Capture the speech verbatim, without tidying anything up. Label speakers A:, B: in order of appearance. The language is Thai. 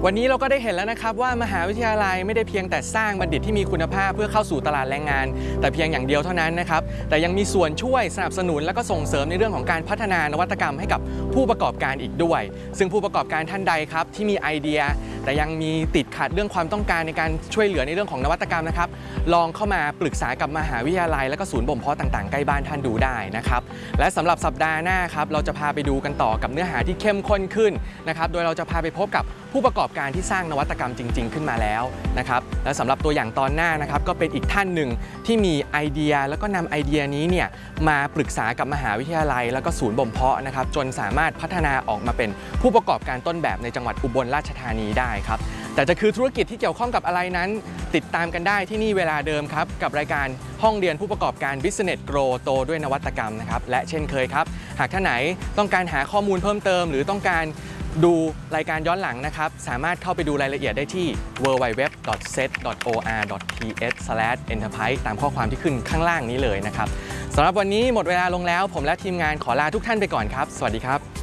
A: วันนี้เราก็ได้เห็นแล้วนะครับว่ามหาวิทยาลัยไม่ได้เพียงแต่สร้างบัณฑิตที่มีคุณภาพเพื่อเข้าสู่ตลาดแรงงานแต่เพียงอย่างเดียวเท่านั้นนะครับแต่ยังมีส่วนช่วยสนับสนุนและก็ส่งเสริมในเรื่องของการพัฒนานวัตกรรมให้กับผู้ประกอบการอีกด้วยซึ่งผู้ประกอบการท่านใดครับที่มีไอเดียแต่ยังมีติดขัดเรื่องความต้องการในการช่วยเหลือในเรื่องของนวัตกรรมนะครับลองเข้ามาปรึกษากับมหาวิทยาลัยและก็ศูนย์บ่มเพาะต่างๆใกล้บ้านท่านดูได้นะครับและสำหรับสัปดาห์หน้าครับเราจะพาไปดูกันต่อกับเนื้อหาที่เข้มข้นขึ้นนะครับโดยเราจะพาไปพบกับผู้ประกอบการที่สร้างนวัตกรรมจริงๆขึ้นมาแล้วนะครับและสำหรับตัวอย่างตอนหน้านะครับก็เป็นอีกท่านหนึ่งที่มีไอเดียแล้วก็นำไอเดียนี้เนี่ยมาปรึกษากับมหาวิทยาลัยแล้วก็ศูนย์บ่มเพาะนะครับจนสามารถพัฒนาออกมาเป็นผู้ประกอบการต้นแบบในจังหวัดอุบลราชธานีได้ครับแต่จะคือธุรกิจที่เกี่ยวข้องกับอะไรนั้นติดตามกันได้ที่นี่เวลาเดิมครับกับรายการห้องเรียนผู้ประกอบการ Business Grow โตด้วยนวัตกรรมนะครับและเช่นเคยครับหากท่านไหนต้องการหาข้อมูลเพิ่มเติมหรือต้องการดูรายการย้อนหลังนะครับสามารถเข้าไปดูรายละเอียดได้ที่ ดับเบิลยู ดับเบิลยู ดับเบิลยู ดอท เซต ดอท โอ อาร์ ดอท ที เอช สแลช เอ็นเตอร์ไพรส์ ตามข้อความที่ขึ้นข้างล่างนี้เลยนะครับสำหรับวันนี้หมดเวลาลงแล้วผมและทีมงานขอลาทุกท่านไปก่อนครับสวัสดีครับ